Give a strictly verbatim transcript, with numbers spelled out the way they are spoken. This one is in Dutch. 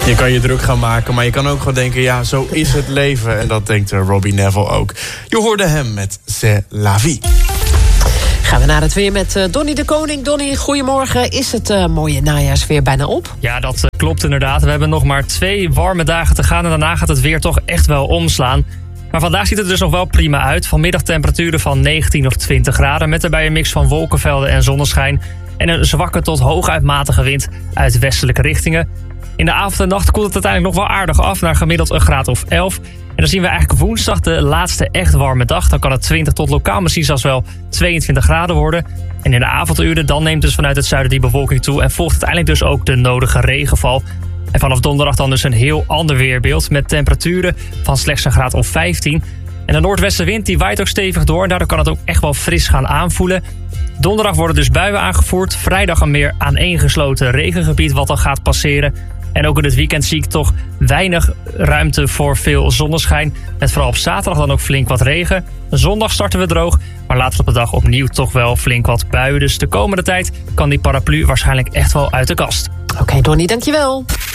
Je kan je druk gaan maken, maar je kan ook gewoon denken... ja, zo is het leven. En dat denkt Robbie Neville ook. Je hoorde hem met C'est la vie. Gaan we naar het weer met uh, Donnie de Koning. Donnie, goedemorgen. Is het uh, mooie najaarsweer bijna op? Ja, dat uh, klopt inderdaad. We hebben nog maar twee warme dagen te gaan... en daarna gaat het weer toch echt wel omslaan. Maar vandaag ziet het er dus nog wel prima uit. Vanmiddag temperaturen van negentien of twintig graden... met daarbij een mix van wolkenvelden en zonneschijn... en een zwakke tot hooguit matige wind uit westelijke richtingen. In de avond en nacht koelt het uiteindelijk nog wel aardig af... naar gemiddeld een graad of elf. En dan zien we eigenlijk woensdag de laatste echt warme dag. Dan kan het twintig tot lokaal misschien zelfs wel tweeëntwintig graden worden. En in de avonduren dan neemt dus vanuit het zuiden die bewolking toe... en volgt uiteindelijk dus ook de nodige regenval. En vanaf donderdag dan dus een heel ander weerbeeld... met temperaturen van slechts een graad of vijftien. En de noordwestenwind die waait ook stevig door... en daardoor kan het ook echt wel fris gaan aanvoelen. Donderdag worden dus buien aangevoerd. Vrijdag een meer aaneengesloten regengebied wat dan gaat passeren... En ook in het weekend zie ik toch weinig ruimte voor veel zonneschijn. Met vooral op zaterdag dan ook flink wat regen. Zondag starten we droog, maar later op de dag opnieuw toch wel flink wat buien. Dus de komende tijd kan die paraplu waarschijnlijk echt wel uit de kast. Oké, okay, Donnie, dankjewel.